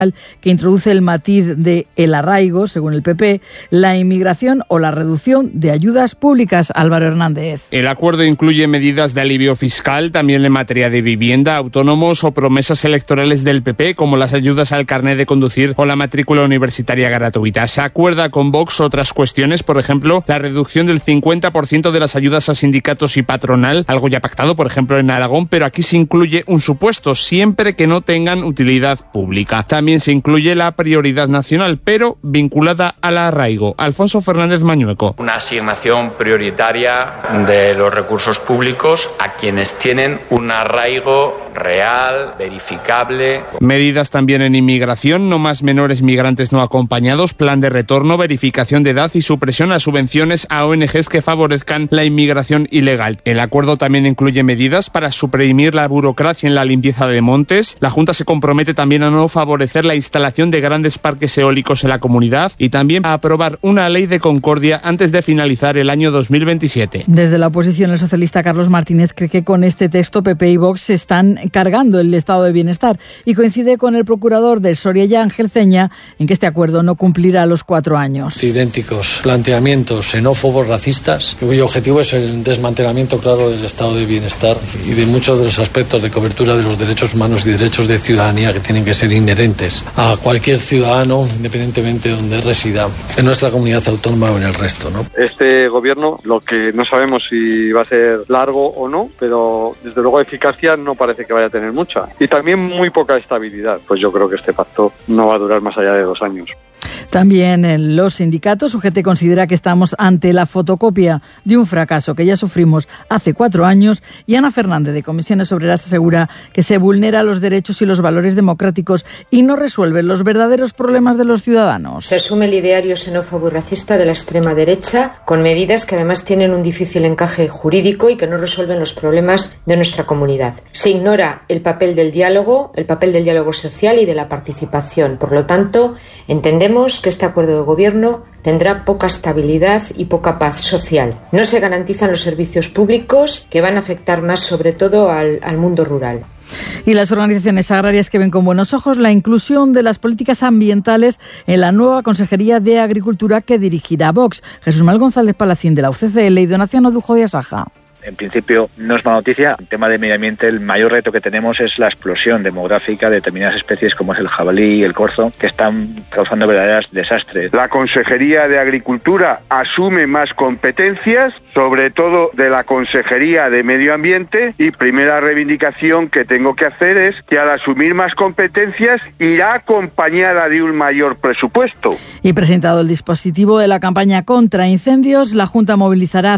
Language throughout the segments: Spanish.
que introduce el matiz de el arraigo, según el PP, la inmigración o la reducción de ayudas públicas. Álvaro Hernández. El acuerdo incluye medidas de alivio fiscal, también en materia de vivienda, autónomos o promesas electorales del PP, como las ayudas al carnet de conducir o la matrícula universitaria gratuita. Se acuerda con Vox otras cuestiones, por ejemplo, la reducción del 50% de las ayudas a sindicatos y patronal, algo ya pactado, por ejemplo, en Aragón, pero aquí se incluye un supuesto, siempre que no tengan utilidad pública. También se incluye la prioridad nacional, pero vinculada al arraigo. Alfonso Fernández Mañueco. Una asignación prioritaria de los recursos públicos a quienes tienen un arraigo real, verificable. Medidas también en inmigración, no más menores migrantes no acompañados, plan de retorno, verificación de edad y supresión a subvenciones a ONGs que favorezcan la inmigración ilegal. El acuerdo también incluye medidas para suprimir la burocracia en la limpieza de montes. La Junta se compromete también a no favorecer la instalación de grandes parques eólicos en la comunidad y también a aprobar una ley de concordia antes de finalizar el año 2027. Desde la oposición, el socialista Carlos Martínez cree que con este texto PP y Vox se están cargando el estado de bienestar y coincide con el procurador de Soria, Ángel Ceña, en que este acuerdo no cumplirá los 4 años. Idénticos planteamientos xenófobos, racistas, cuyo objetivo es el desmantelamiento claro del estado de bienestar y de muchos de los aspectos de cobertura de los derechos humanos y derechos de ciudadanía que tienen que ser inherentes a cualquier ciudadano, independientemente de donde resida, en nuestra comunidad autónoma o en el resto, ¿no? Este gobierno, lo que no sabemos si va a ser largo o no, pero desde luego eficacia no parece que vaya a tener mucha. Y también muy poca estabilidad. Pues yo creo que este pacto no va a durar más allá de 2 años. También en los sindicatos, UGT considera que estamos ante la fotocopia de un fracaso que ya sufrimos hace 4 años y Ana Fernández de Comisiones Obreras asegura que se vulneran los derechos y los valores democráticos y no resuelven los verdaderos problemas de los ciudadanos. Se asume el ideario xenófobo y racista de la extrema derecha con medidas que además tienen un difícil encaje jurídico y que no resuelven los problemas de nuestra comunidad. Se ignora el papel del diálogo social y de la participación. Por lo tanto, entendemos que este acuerdo de gobierno tendrá poca estabilidad y poca paz social. No se garantizan los servicios públicos que van a afectar más sobre todo al mundo rural. Y las organizaciones agrarias que ven con buenos ojos la inclusión de las políticas ambientales en la nueva Consejería de Agricultura que dirigirá Vox. Jesús Manuel González Palacín de la UCCL y Donación Odujo de Asaja. En principio no es mala noticia. En tema de medio ambiente, el mayor reto que tenemos es la explosión demográfica de determinadas especies como es el jabalí y el corzo, que están causando verdaderos desastres. La Consejería de Agricultura asume más competencias, sobre todo de la Consejería de Medio Ambiente, y primera reivindicación que tengo que hacer es que al asumir más competencias irá acompañada de un mayor presupuesto. Y presentado el dispositivo de la campaña contra incendios, la Junta movilizará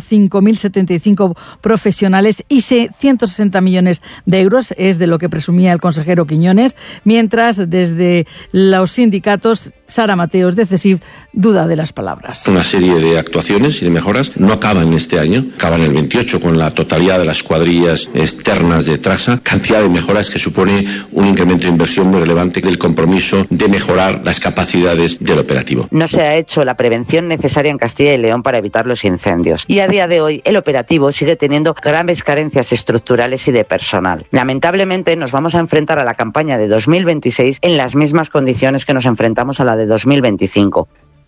5.075 profesionales y 160 millones de euros, es de lo que presumía el consejero Quiñones, mientras desde los sindicatos Sara Mateos de CESIF duda de las palabras. Una serie de actuaciones y de mejoras no acaban este año, acaban el 28 con la totalidad de las cuadrillas externas de Trasa, cantidad de mejoras que supone un incremento de inversión muy relevante del compromiso de mejorar las capacidades del operativo. No se ha hecho la prevención necesaria en Castilla y León para evitar los incendios y a día de hoy el operativo sigue teniendo graves carencias estructurales y de personal. Lamentablemente nos vamos a enfrentar a la campaña de 2026 en las mismas condiciones que nos enfrentamos a la de 2025.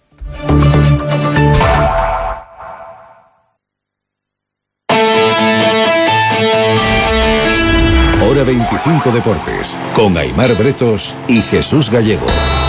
Hora 25 Deportes, con Aimar Bretos y Jesús Gallego.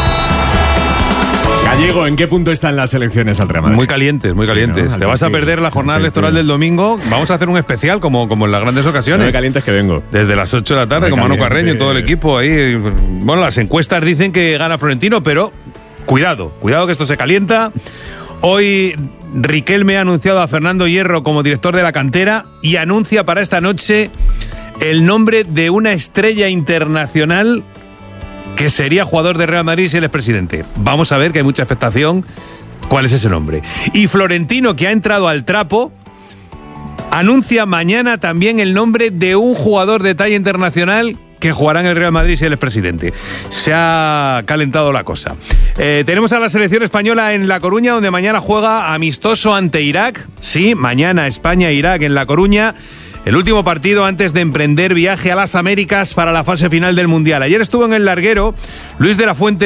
Gallego, ¿en qué punto están las elecciones al Real Madrid? Muy calientes, muy calientes. Sí, te vas a perder la jornada electoral del domingo. Vamos a hacer un especial como en las grandes ocasiones. No me calientes que vengo. Desde las 8 de la tarde con Manu Carreño y todo el equipo ahí. Bueno, las encuestas dicen que gana Florentino, pero cuidado que esto se calienta. Hoy Riquelme ha anunciado a Fernando Hierro como director de la cantera y anuncia para esta noche el nombre de una estrella internacional que sería jugador de Real Madrid si él es presidente. Vamos a ver, que hay mucha expectación. ¿Cuál es ese nombre? Y Florentino, que ha entrado al trapo, anuncia mañana también el nombre de un jugador de talla internacional que jugará en el Real Madrid si él es presidente. Se ha calentado la cosa. Tenemos a la selección española en La Coruña, donde mañana juega amistoso ante Irak. Sí, mañana España-Irak en La Coruña. el último partido antes de emprender viaje a las Américas para la fase final del Mundial. Ayer estuvo en el larguero Luis de la Fuente